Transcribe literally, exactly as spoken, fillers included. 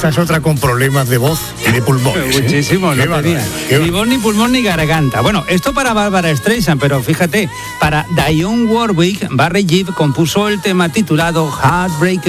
esa es otra con problemas de voz y de pulmones. ¿eh? Muchísimo, no tenía. Ni voz, ni pulmón, ni garganta. Bueno, esto para Bárbara Streisand, pero fíjate, para Dionne Warwick, Barry Gibb compuso el tema titulado Heartbreaker.